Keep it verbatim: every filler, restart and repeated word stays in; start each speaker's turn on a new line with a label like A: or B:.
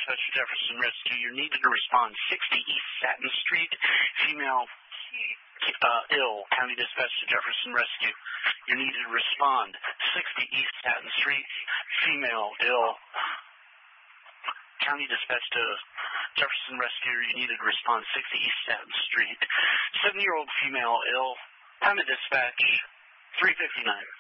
A: Dispatch to Jefferson Rescue. You're needed to respond sixty East Satin Street. Female uh, ill. County Dispatch to Jefferson Rescue. You're needed to respond sixty East Satin Street. Female ill. County Dispatch to Jefferson Rescue. You needed to respond sixty East Satin Street. Seven-year-old female ill. Time of dispatch three fifty-nine.